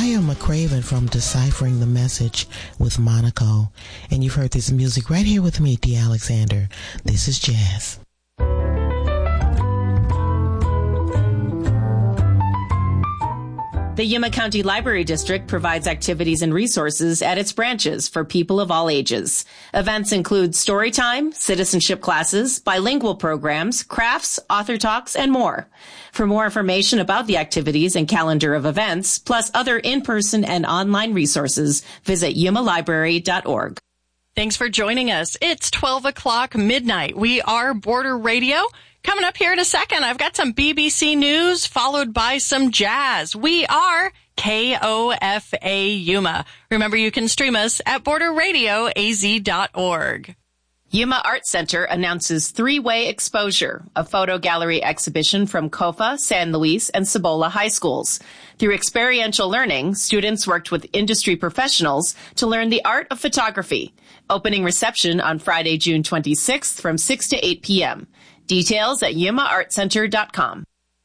Maya McCraven from Deciphering the Message with Monaco. And you've heard this music right here with me, D. Alexander. This is jazz. The Yuma County Library District provides activities and resources at its branches for people of all ages. Events include story time, citizenship classes, bilingual programs, crafts, author talks, and more. For more information about the activities and calendar of events, plus other in-person and online resources, visit yumalibrary.org. Thanks for joining us. It's 12 o'clock midnight. We are Border Radio. Coming up here in a second, I've got some BBC News followed by some jazz. We are KOFA Yuma. Remember, you can stream us at borderradioaz.org. Yuma Art Center announces Three-Way Exposure, a photo gallery exhibition from COFA, San Luis, and Cibola high schools. Through experiential learning, students worked with industry professionals to learn the art of photography. Opening reception on Friday, June 26th from 6 to 8 p.m. Details at yumaartcenter.com.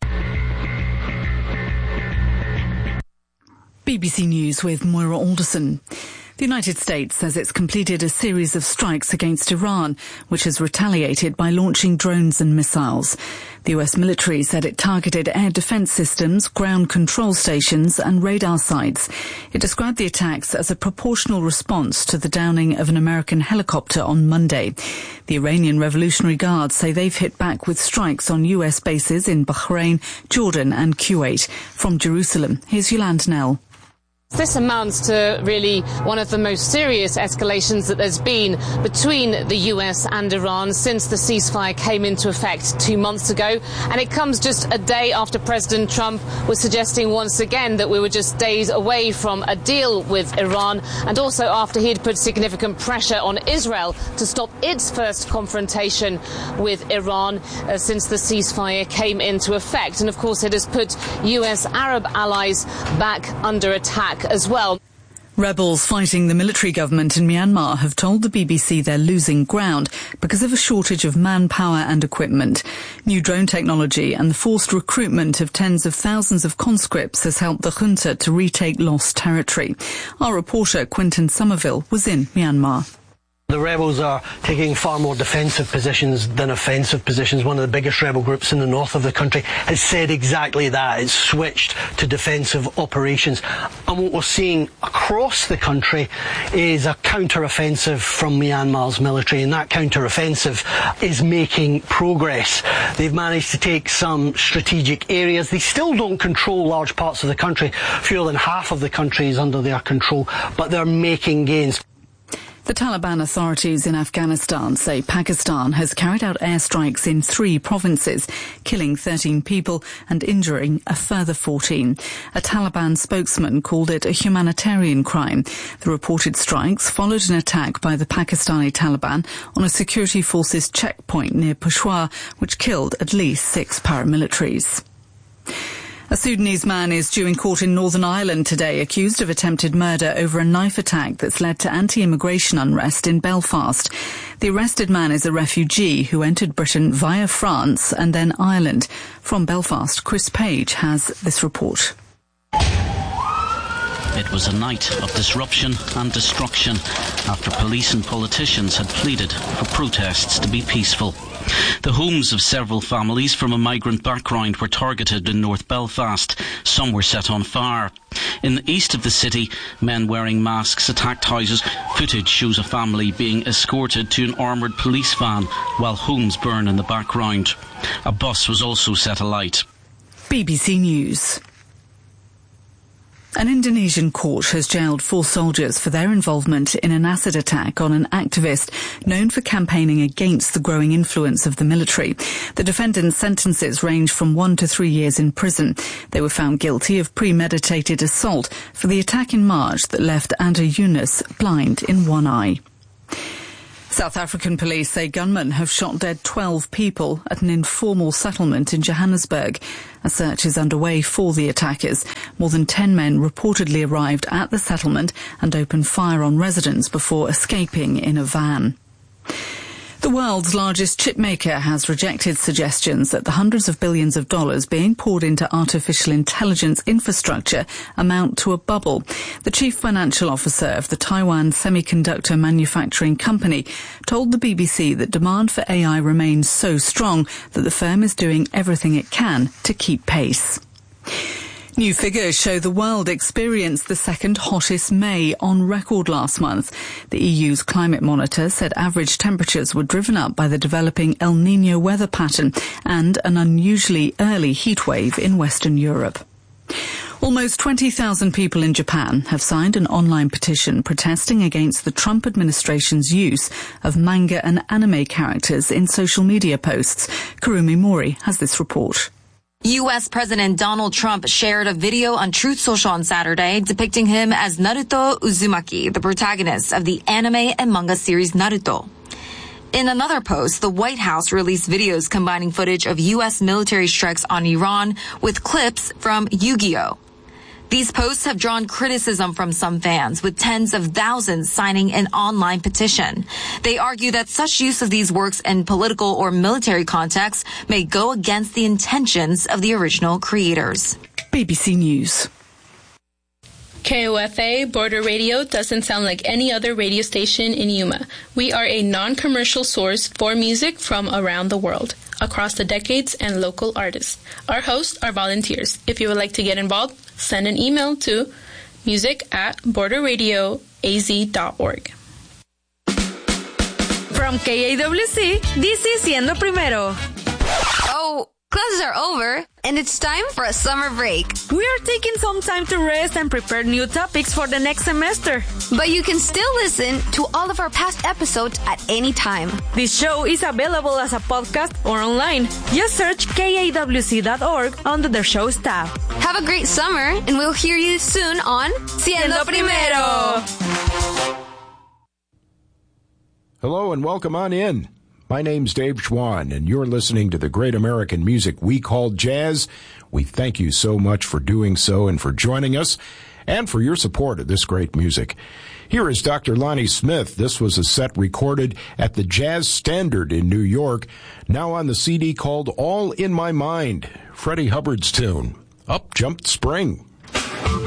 BBC News with Moira Alderson. The United States says it's completed a series of strikes against Iran, which has retaliated by launching drones and missiles. The US military said it targeted air defense systems, ground control stations and radar sites. It described the attacks as a proportional response to the downing of an American helicopter on Monday. The Iranian Revolutionary Guard say they've hit back with strikes on US bases in Bahrain, Jordan and Kuwait. From Jerusalem, here's Yolande Nell. This amounts to really one of the most serious escalations that there's been between the US and Iran since the ceasefire came into effect 2 months ago. And it comes just a day after President Trump was suggesting once again that we were just days away from a deal with Iran, and also after he'd put significant pressure on Israel to stop its first confrontation with Iran since the ceasefire came into effect. And of course it has put US Arab allies back under attack as well. Rebels fighting the military government in Myanmar have told the BBC they're losing ground because of a shortage of manpower and equipment. New drone technology and the forced recruitment of tens of thousands of conscripts has helped the junta to retake lost territory. Our reporter Quinton Somerville was in Myanmar. The rebels are taking far more defensive positions than offensive positions. One of the biggest rebel groups in the north of the country has said exactly that. It's switched to defensive operations. And what we're seeing across the country is a counter-offensive from Myanmar's military, and that counter-offensive is making progress. They've managed to take some strategic areas. They still don't control large parts of the country. Fewer than half of the country is under their control, but they're making gains. The Taliban authorities in Afghanistan say Pakistan has carried out airstrikes in 3 provinces, killing 13 people and injuring a further 14. A Taliban spokesman called it a humanitarian crime. The reported strikes followed an attack by the Pakistani Taliban on a security forces checkpoint near Peshawar, which killed at least 6 paramilitaries. A Sudanese man is due in court in Northern Ireland today, accused of attempted murder over a knife attack that's led to anti-immigration unrest in Belfast. The arrested man is a refugee who entered Britain via France and then Ireland. From Belfast, Chris Page has this report. It was a night of disruption and destruction after police and politicians had pleaded for protests to be peaceful. The homes of several families from a migrant background were targeted in North Belfast. Some were set on fire. In the east of the city, men wearing masks attacked houses. Footage shows a family being escorted to an armoured police van while homes burn in the background. A bus was also set alight. BBC News. An Indonesian court has jailed 4 soldiers for their involvement in an acid attack on an activist known for campaigning against the growing influence of the military. The defendants' sentences range from 1 to 3 years in prison. They were found guilty of premeditated assault for the attack in March that left Andrew Yunus blind in one eye. South African police say gunmen have shot dead 12 people at an informal settlement in Johannesburg. A search is underway for the attackers. More than 10 men reportedly arrived at the settlement and opened fire on residents before escaping in a van. The world's largest chip maker has rejected suggestions that the hundreds of billions of dollars being poured into artificial intelligence infrastructure amount to a bubble. The chief financial officer of the Taiwan Semiconductor Manufacturing Company told the BBC that demand for AI remains so strong that the firm is doing everything it can to keep pace. New figures show the world experienced the second hottest May on record last month. The EU's climate monitor said average temperatures were driven up by the developing El Niño weather pattern and an unusually early heat wave in Western Europe. Almost 20,000 people in Japan have signed an online petition protesting against the Trump administration's use of manga and anime characters in social media posts. Kurumi Mori has this report. U.S. President Donald Trump shared a video on Truth Social on Saturday depicting him as Naruto Uzumaki, the protagonist of the anime and manga series Naruto. In another post, the White House released videos combining footage of U.S. military strikes on Iran with clips from Yu-Gi-Oh! These posts have drawn criticism from some fans, with tens of thousands signing an online petition. They argue that such use of these works in political or military contexts may go against the intentions of the original creators. BBC News. KOFA Border Radio doesn't sound like any other radio station in Yuma. We are a non-commercial source for music from around the world, across the decades and local artists. Our hosts are volunteers. If you would like to get involved, send an email to music@borderradioaz.org. From KAWC, this is Siendo Primero. Oh, classes are over, and it's time for a summer break. We are taking some time to rest and prepare new topics for the next semester. But you can still listen to all of our past episodes at any time. This show is available as a podcast or online. Just search KAWC.org under the show's tab. Have a great summer, and we'll hear you soon on Siendo Primero. Hello and welcome on in. My name's Dave Schwann, and you're listening to the great American music we call jazz. We thank you so much for doing so and for joining us and for your support of this great music. Here is Dr. Lonnie Smith. This was a set recorded at the Jazz Standard in New York, now on the CD called All in My Mind, Freddie Hubbard's tune, Up Jumped Spring.